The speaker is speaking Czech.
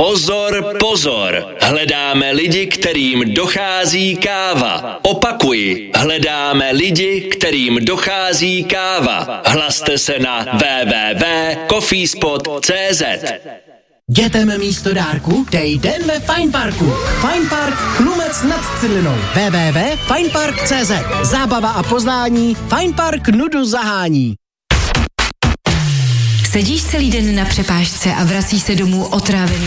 Pozor, pozor, hledáme lidi, kterým dochází káva. Opakuji, hledáme lidi, kterým dochází káva. Hlaste se na www.coffeespot.cz. Dětem místo dárku dej den ve Fine Parku. Fine Park Chlumec nad Cidlinou. www.finepark.cz. Zábava a poznání. Fine Park nudu zahání. Sedíš celý den na přepážce a vracíš se domů otrávený